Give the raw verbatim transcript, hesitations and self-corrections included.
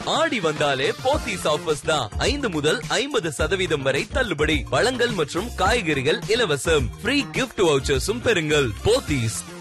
ஆடி வந்தாலே போத்தீஸ் ஆஃபர்ஸ் தான். ஐந்து முதல் ஐம்பது சதவீதம் வரை தள்ளுபடி. பழங்கள் மற்றும் காய்கறிகள் இலவசம். ஃப்ரீ கிஃப்ட் வவுச்சர்ஸும் பெறுங்கள். போத்தீஸ்.